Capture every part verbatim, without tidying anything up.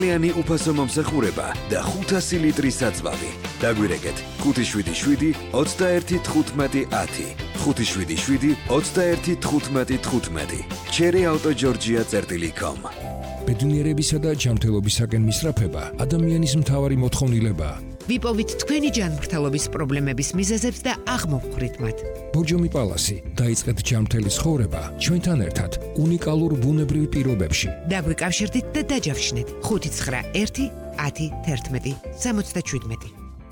ლიანი უფასო მომსახურება და ხუთასი ლიტრის საწვავი. დაგვირეკეთ ხუთი შვიდი შვიდი ოცდაერთი თხუთმეტი ათი. ხუთი შვიდი შვიდი ოცდაერთი თხუთმეტი თხუთმეტი. Cherry Auto Georgia წერტილი com. ბედნიერებისა და ჯანმრთელობისაკენ მისწრაფება ადამიანის მთავარი მოთხოვნილებაა. ვიპოვით თქვენი ჯანმრთელობის პრობლემების მიზეზებს და აღმოვხვრით მათ. ბორჯომი პალასი დაიწყეთ ჯანმრთელი ცხოვრება ჩვენთან ერთად უნიკალურ ბუნებრივ პირობებში. დაგვიკავშირდით და დაჯავშნეთ ხუთი ცხრა ერთი ათი თერთმეტი სამოცდაშვიდმეტი.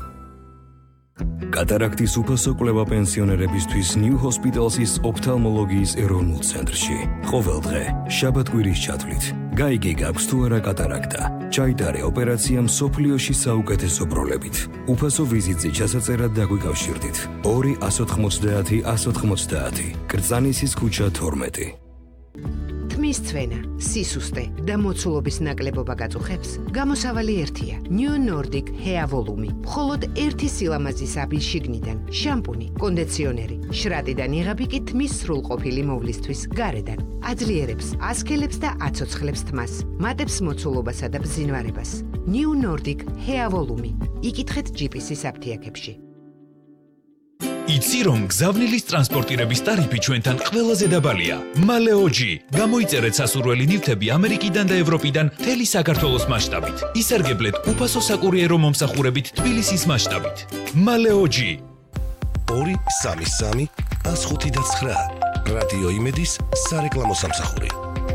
კატარაქტის უფასო კვლევა პენსიონერებისთვის New Hospital's ოფთალმოლოგიის ეროვნულ ცენტრში. ყოველდღე შაბათ-კვირის ჩათვლით. გაიგე გაქვს თუ არა კატარაქტა. ჩაიტარე ოპერაცია მსოფლიოში საუკეთესო ბროლებით. უფასო ვიზიტზე ჩასაწერად დაგვიკავშირდით. ორი ათი ოცდაათი ათი ოცდაათი. კრწანისის ქუჩა თორმეტი. თმის ცვენა, სისუსტე და მოცულობის ნაკლებობა გაწუხებს, გამოსავალი ერთია. New Nordic Hair Volume. მხოლოდ ერთი სილამაზის აბი შიგნიდან, შამპუნი, კონდიციონერი, შრატიდან იღები კი თმის სრულყოფილი მოვლისთვის გარედან. აძლიერებს, ასქელებს და აცოცხლებს თმას, მატებს მოცულობასა და ბზინვარებას. New Nordic Hair Volume. იკითხეთ ჯი პი-ის აფთიაქებში. იცი რომ გზავნილის ტრანსპორტირების ტარიფი ჩვენთან ყველაზე დაბალია. მალეოჯი. გამოიწერეთ სასურველი ნივთები ამერიკიდან და ევროპიდან მთელი საქართველოს მასშტაბით. ისარგებლეთ უფასო საკურიერო მომსახურებით თბილისის მასშტაბით. მალეოჯი. ორი სამი სამი ას ხუთი და ცხრა. რადიო იმედის სარეკლამო სამსახური.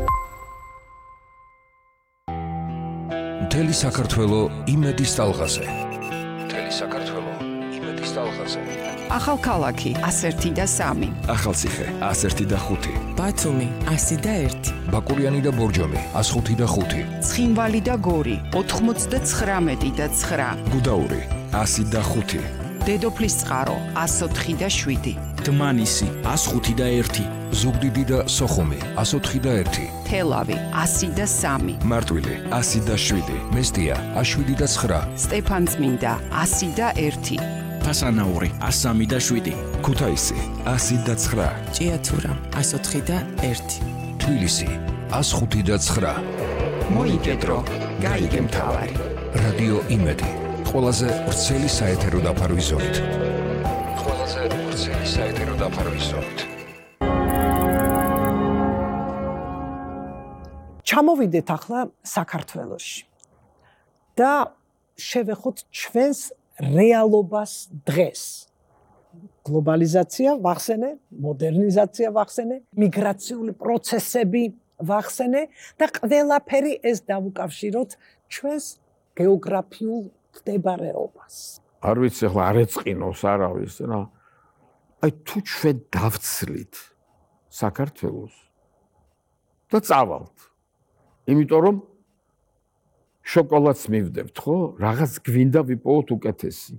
მთელი საქართველო იმედის ტალღაზე. მთელი საქართველო იმედის ტალღაზე. ახალქალაქი ასერთი და სამი. ახალციხე ასერთი და ხუთი. ბათუმი ასი და ერთი. ბაკურიანი და ბორჯომი ას ხუთი და ხუთი. ცხინვალი და გორი ოთხმოცდაცხრამეტი და ცხრა. გუდაური ასი და ხუთი. დედოფლის წყარო ას ოთხი და შვიდი. დმანისი ას ხუთი და ერთი. ზუგდიდი და სოხუმი ას ოთხი და ერთი. თელავი ასი და სამი. მარტვილი ასი და შვიდი. მესტია ას შვიდი და ცხრა. სტეფანწმინდა ასი და ერთი. ფასანაური ას სამი და შვიდი. ქუთაისი ასი და ცხრა. ჭიათურა ას ოთხი და ერთი. თბილისი ას ხუთი და ცხრა. მოიგედრო გაიგე მთავარი. რადიო იმედი ყველაზე ვრცელი საეთერო დაფარვის ზოლით. ყველაზე ვრცელი საეთერო დაფარვის ზოლით. ჩამოვიდეთ ახლა საქართველოში და შევეხოთ ჩვენს რეალობას დღეს. გლობალიზაცია ვახსენე, მოდერნიზაცია ვახსენე, მიგრაციული პროცესები ვახსენე და ყველაფერი ეს დავუკავშიროთ ჩვენს გეოგრაფიულ მდებარეობას. არ ვიცი ახლა არ ეწყინოს არავის რა. აი თუ ჩვენ დავცლით საქართველოს და წავალთ. იმიტომ რომ შოკოლადს მივდებთ, ხო? რაღაც გვინდა ვიპოვოთ უკეთესი.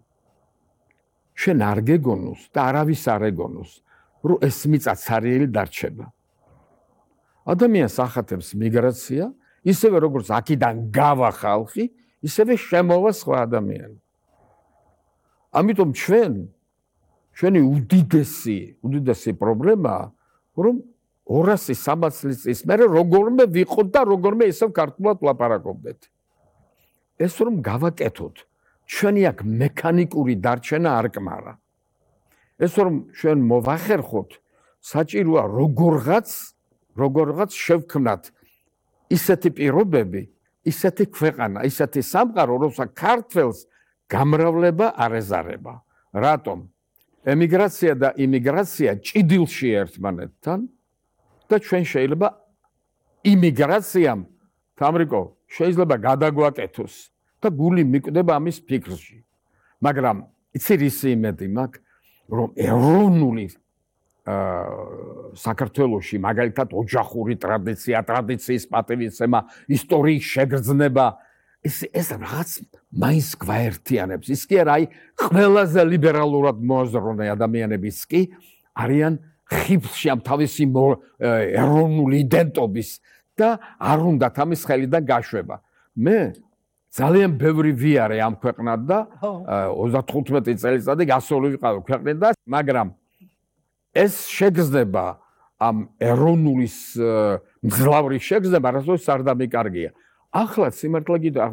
შენ არ გეგონოს და არავის არ ეგონოს, რომ ეს მიწაცარიელი დარჩება. ადამიანს ახათებს მიგრაცია, ისევე როგორც აქედან გავა ხალხი, ისევე შემოვა სხვა ადამიანი. ამიტომ ჩვენ ჩვენი უდიდესი, უდიდესი პრობლემაა, რომ ორასი სამას წლის მერე როგორმე ვიყოთ და როგორმე ისევ ქართულად ვლაპარაკობდეთ. ეს რომ გავაკეთოთ, ჩვენი აქ მექანიკური დარჩენა არ კმარა. ეს რომ ჩვენ მოვახერხოთ, საჭიროა როგორღაც, როგორღაც შევქმნათ ისეთი პირობები, ისეთი ქვეყანა, ისეთი სამყარო, რომელსაც ქართველს გამრავლება არ ეზარება. რატომ? ემიგრაცია და იმიგრაცია ჭიდილში ერთმანეთთან და ჩვენ შეიძლება იმიგრაციამ თამრიკო შეიძლება გადაგვაკეთოს და გული მიკვდება ამის ფიქრში. მაგრამ იცი რისი იმედი მაქვს, რომ ეროვნული საქართველოში მაგალითად ოჯახური ტრადიცია, ტრადიციის პატივისცემა, ისტორიის შეგრძნება, ეს ეს რაღაც მაინც გვაერთიანებს. ის კი არა, აი ყველაზე ლიბერალურად მოაზროვნე ადამიანებიც კი არიან ხიფლში ამ თავისი ეროვნული იდენტობის და არ უნდათ ამის ხელიდან გაშვება. მე ძალიან ბევრი ვიარე ამ ქვეყნად და ოცდათხუთმეტი წელიწადი გასული ვიყავი ქვეყნიდან, მაგრამ ეს შეგრძნება ამ ეროვნულის მძლავრი შეგრძნება, რასაც არ დამიკარგია. ახლა სიმართლე კიდე